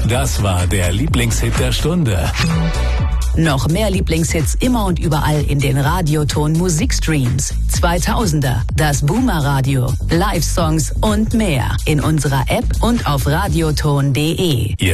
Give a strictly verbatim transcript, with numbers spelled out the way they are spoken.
Das war der Lieblingshit der Stunde. Noch mehr Lieblingshits immer und überall in den Radioton Musikstreams. zweitausender, das Boomer Radio, Live-Songs und mehr in unserer App und auf radioton punkt de.